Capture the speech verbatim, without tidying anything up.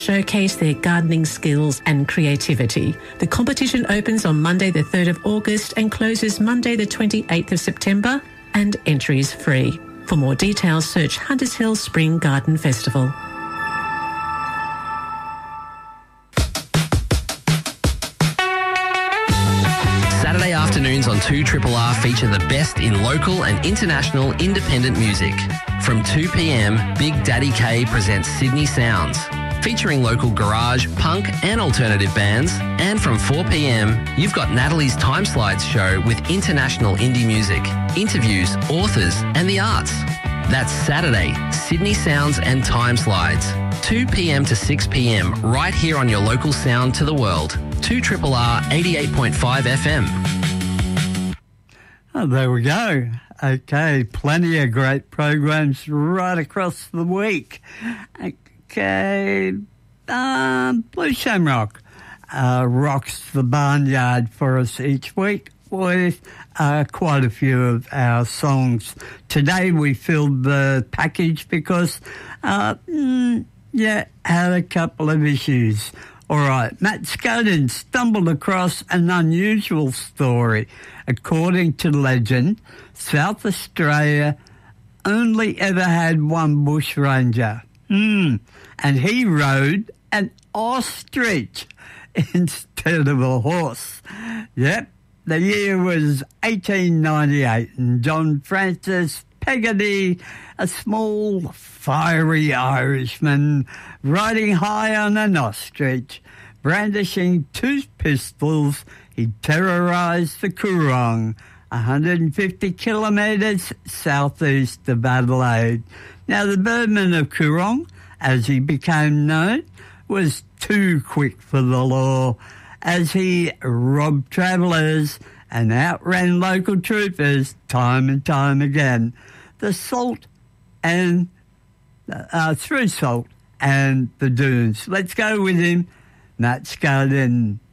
showcase their gardening skills and creativity. The competition opens on Monday the third of August and closes Monday the twenty-eighth of September, and entry is free. For more details, search Hunters Hill Spring Garden Festival. Saturday afternoons on two R R R feature the best in local and international independent music. From two p m, Big Daddy K presents Sydney Sounds, featuring local garage, punk and alternative bands. And from four p m, you've got Natalie's Time Slides show with international indie music, interviews, authors and the arts. That's Saturday, Sydney Sounds and Time Slides, two p m to six p m, right here on your local sound to the world. two R R R eighty-eight point five F M. Oh, there we go. Okay, plenty of great programs right across the week. Okay, um, Blue Shamrock uh, rocks the barnyard for us each week with uh, quite a few of our songs. Today we filled the package because, uh, mm, yeah, had a couple of issues. All right, Matt Scoden stumbled across an unusual story. According to legend, South Australia only ever had one bushranger. Mm, and he rode an ostrich instead of a horse. Yep, the year was eighteen ninety-eight, and John Francis Peggotty, a small, fiery Irishman, riding high on an ostrich, brandishing two pistols, he terrorised the Coorong, one hundred fifty kilometres southeast of Adelaide. Now, the birdman of Coorong, as he became known, was too quick for the law, as he robbed travellers and outran local troopers time and time again. The salt and uh, through salt and the dunes. Let's go with him, Matt Scoden.